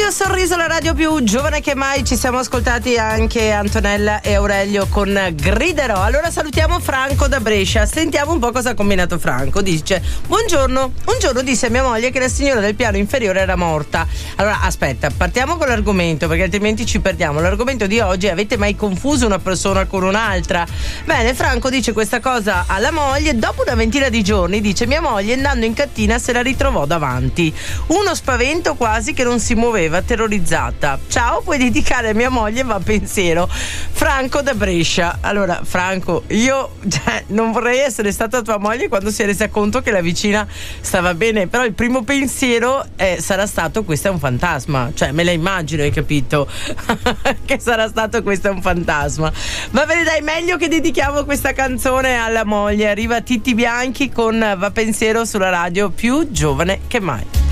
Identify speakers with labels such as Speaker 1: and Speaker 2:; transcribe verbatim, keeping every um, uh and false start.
Speaker 1: Radio Sorriso, la radio più giovane che mai. Ci siamo ascoltati anche Antonella e Aurelio con Griderò. Allora salutiamo Franco da Brescia. Sentiamo un po' cosa ha combinato Franco. Dice: buongiorno, un giorno disse a mia moglie che la signora del piano inferiore era morta. Allora aspetta, partiamo con l'argomento perché altrimenti ci perdiamo. L'argomento di oggi è: avete mai confuso una persona con un'altra? Bene, Franco dice questa cosa alla moglie. Dopo una ventina di giorni, dice, mia moglie andando in cantina se la ritrovò davanti. Uno spavento quasi che non si muoveva, terrorizzata. Ciao, puoi dedicare a mia moglie va pensiero. Franco da Brescia. Allora Franco, io cioè, non vorrei essere stata tua moglie quando si è resa conto che la vicina stava bene, però il primo pensiero è, sarà stato questo è un fantasma, cioè me la immagino, hai capito? Che sarà stato questo è un fantasma. Va bene, dai, meglio che dedichiamo questa canzone alla moglie. Arriva Titti Bianchi con Va pensiero sulla radio più giovane che mai.